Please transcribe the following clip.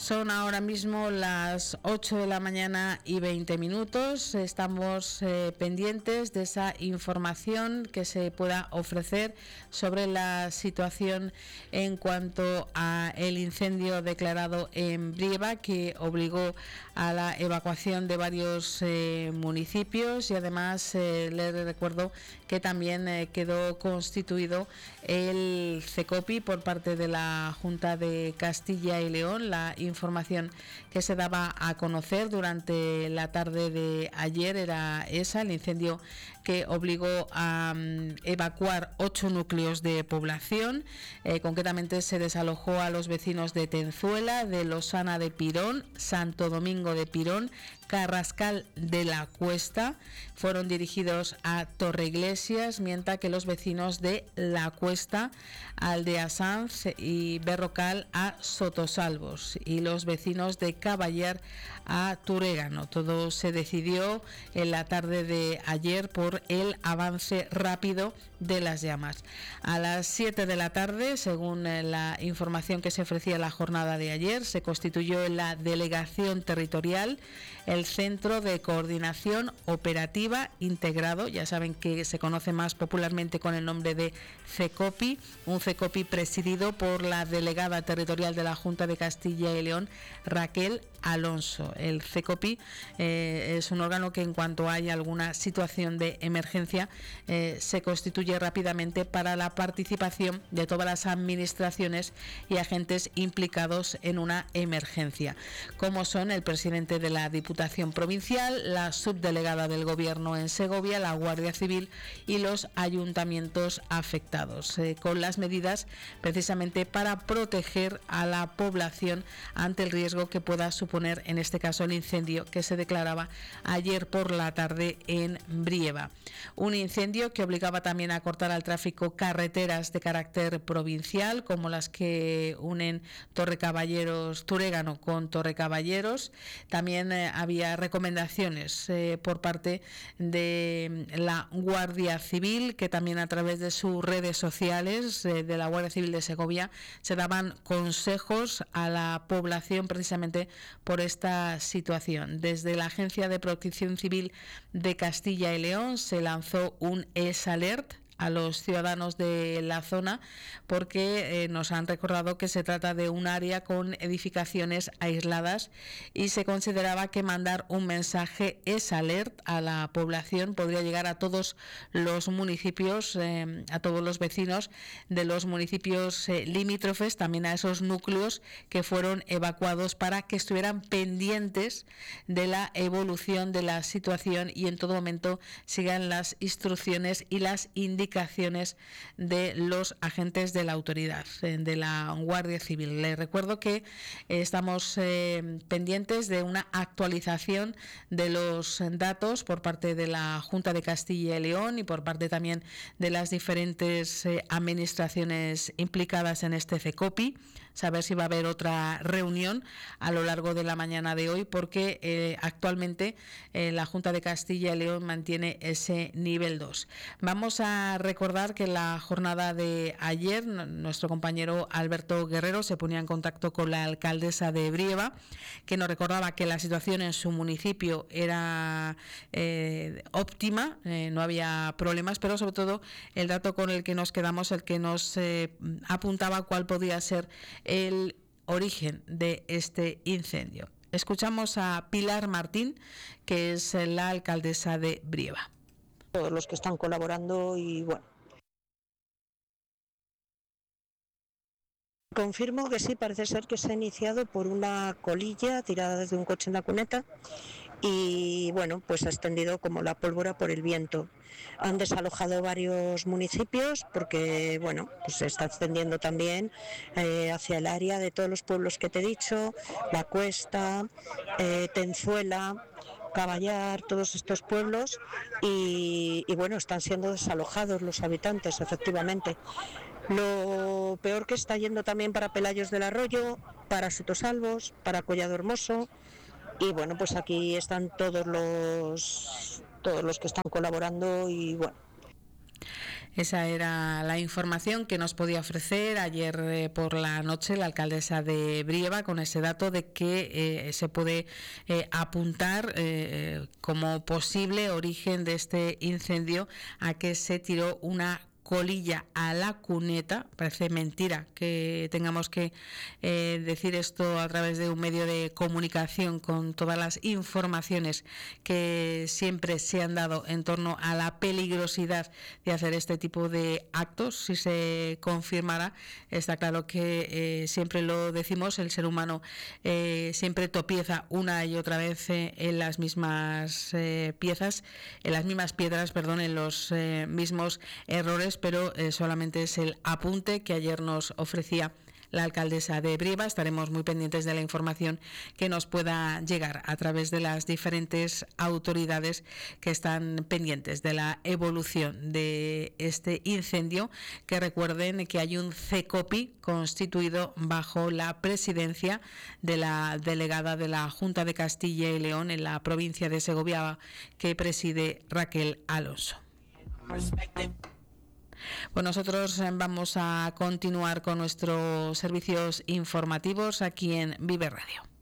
Son ahora mismo las 8 de la mañana y 20 minutos. Estamos pendientes de esa información que se pueda ofrecer sobre la situación en cuanto a el incendio declarado en Brieva, que obligó a la evacuación de varios municipios, y además les recuerdo que también quedó constituido el CECOPI por parte de la Junta de Castilla y León. La información que se daba a conocer durante la tarde de ayer era esa: el incendio que obligó a evacuar 8 núcleos de población. Concretamente se desalojó a los vecinos de Tenzuela, de Losana de Pirón, Santo Domingo de Pirón, Carrascal de la Cuesta. Fueron dirigidos a Torreiglesias, mientras que los vecinos de La Cuesta, Aldea Sanz y Berrocal a Sotosalvos, y los vecinos de Caballar a Turégano. Todo se decidió en la tarde de ayer por el avance rápido de las llamas. A las 7 de la tarde, según la información que se ofrecía en la jornada de ayer, se constituyó en la delegación territorial el Centro de Coordinación Operativa Integrado, ya saben que se conoce más popularmente con el nombre de CECOPI, un CECOPI presidido por la delegada territorial de la Junta de Castilla y León, Raquel Alonso. El CECOPI es un órgano que, en cuanto haya alguna situación de emergencia, se constituye rápidamente para la participación de todas las administraciones y agentes implicados en una emergencia, como son el presidente de la Diputación Provincial, la subdelegada del Gobierno en Segovia, la Guardia Civil y los ayuntamientos afectados, con las medidas precisamente para proteger a la población ante el riesgo que pueda suponer, en este caso, el incendio que se declaraba ayer por la tarde en Brieva. Un incendio que obligaba también a cortar al tráfico carreteras de carácter provincial, como las que unen Turégano con Torrecaballeros. También había recomendaciones por parte de la Guardia Civil, que también, a través de sus redes sociales, de la Guardia Civil de Segovia, se daban consejos a la población precisamente por esta situación. Desde la Agencia de Protección Civil de Castilla y León se lanzó un S-Alert a los ciudadanos de la zona, porque nos han recordado que se trata de un área con edificaciones aisladas, y se consideraba que mandar un mensaje S-Alert a la población podría llegar a todos los municipios, a todos los vecinos de los municipios limítrofes, también a esos núcleos que fueron evacuados, para que estuvieran pendientes de la evolución de la situación y en todo momento sigan las instrucciones y las indicaciones de los agentes de la autoridad, de la Guardia Civil. Les recuerdo que estamos pendientes de una actualización de los datos por parte de la Junta de Castilla y León y por parte también de las diferentes administraciones implicadas en este CECOPI, saber si va a haber otra reunión a lo largo de la mañana de hoy, porque actualmente la Junta de Castilla y León mantiene ese nivel 2. Vamos a recordar que en la jornada de ayer nuestro compañero Alberto Guerrero se ponía en contacto con la alcaldesa de Brieva, que nos recordaba que la situación en su municipio era óptima, no había problemas, pero sobre todo el dato con el que nos quedamos, el que nos apuntaba cuál podía ser el origen de este incendio. Escuchamos a Pilar Martín, que es la alcaldesa de Brieva. Todos los que están colaborando, y bueno, confirmo que sí, parece ser que se ha iniciado por una colilla tirada desde un coche en la cuneta, y bueno, pues ha extendido como la pólvora por el viento. Han desalojado varios municipios porque bueno, pues se está extendiendo también hacia el área de todos los pueblos que te he dicho, La Cuesta, Tenzuela, Caballar, todos estos pueblos, y bueno, están siendo desalojados los habitantes, efectivamente. Lo peor que está yendo también para Pelayos del Arroyo, para Sotosalvos, para Collado Hermoso, y bueno, pues aquí están todos los que están colaborando, y bueno. Esa era la información que nos podía ofrecer ayer por la noche la alcaldesa de Brieva, con ese dato de que se puede apuntar como posible origen de este incendio a que se tiró una colilla a la cuneta. Parece mentira que tengamos que decir esto a través de un medio de comunicación, con todas las informaciones que siempre se han dado en torno a la peligrosidad de hacer este tipo de actos. Si se confirmara, está claro que siempre lo decimos, el ser humano siempre tropieza una y otra vez en las mismas piedras, en los mismos errores, pero solamente es el apunte que ayer nos ofrecía la alcaldesa de Brieva. Estaremos muy pendientes de la información que nos pueda llegar a través de las diferentes autoridades que están pendientes de la evolución de este incendio, que recuerden que hay un CECOPI constituido bajo la presidencia de la delegada de la Junta de Castilla y León en la provincia de Segovia, que preside Raquel Alonso. Pues nosotros vamos a continuar con nuestros servicios informativos aquí en Vive Radio.